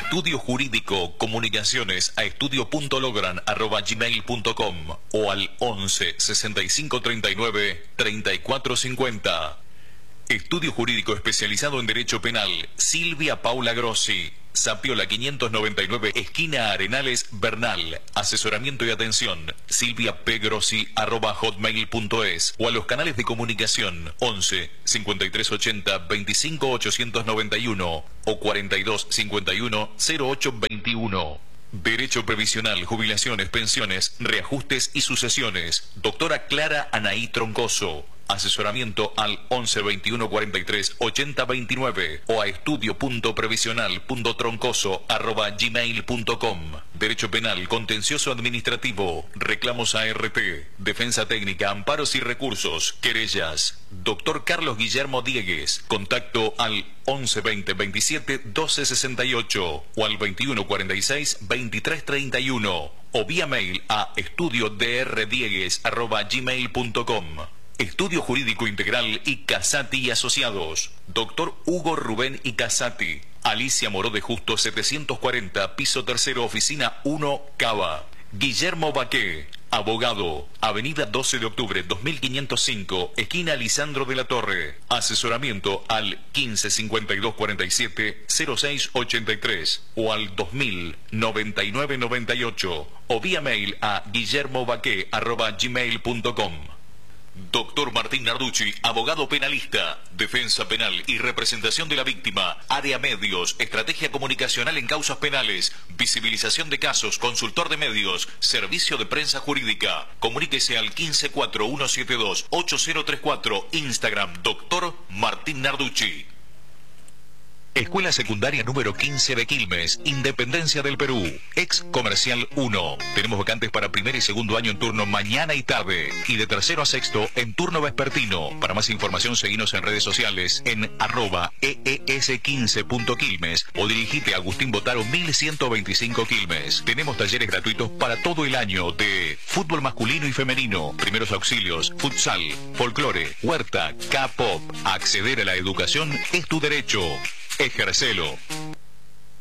Estudio Jurídico Comunicaciones a estudio.logran@gmail.com o al 11 65 39 34 50. Estudio Jurídico especializado en Derecho Penal, Silvia Paula Grossi, Sapiola 599, esquina Arenales, Bernal. Asesoramiento y atención, silviaPgrossi@hotmail.es o a los canales de comunicación 11 5380 25 891 o 42 51 08 21. Derecho previsional, jubilaciones, pensiones, reajustes y sucesiones. Doctora Clara Anaí Troncoso. Asesoramiento al 11 21 43 80 29 o a estudio.previsional.troncoso@gmail.com. Derecho penal, contencioso administrativo, reclamos ART, defensa técnica, amparos y recursos, querellas. Doctor Carlos Guillermo Diegues. Contacto al 11 20 27 12 68 o al 21 46 23 31 o vía mail a estudiodrdiegues@gmail.com. Estudio Jurídico Integral y Casati y Asociados. Doctor Hugo Rubén y Casati. Alicia Moró de Justo 740, piso tercero, oficina 1, Cava. Guillermo Baqué, abogado. Avenida 12 de octubre 2505, esquina Lisandro de la Torre. Asesoramiento al 15 52 47 06 83 o al 2000 99 98 o vía mail a guillermobaqué@gmail.com. Doctor Martín Narducci, abogado penalista, defensa penal y representación de la víctima, área medios, estrategia comunicacional en causas penales, visibilización de casos, consultor de medios, servicio de prensa jurídica. Comuníquese al 154172-8034, Instagram, Doctor Martín Narducci. Escuela Secundaria número 15 de Quilmes, Independencia del Perú, ex Comercial 1. Tenemos vacantes para primer y segundo año en turno mañana y tarde y de tercero a sexto en turno vespertino. Para más información seguinos en redes sociales en @ees15.quilmes o dirigite a Agustín Botaro 1125 Quilmes. Tenemos talleres gratuitos para todo el año de fútbol masculino y femenino, primeros auxilios, futsal, folclore, huerta, K-pop. Acceder a la educación es tu derecho. Ejercelo.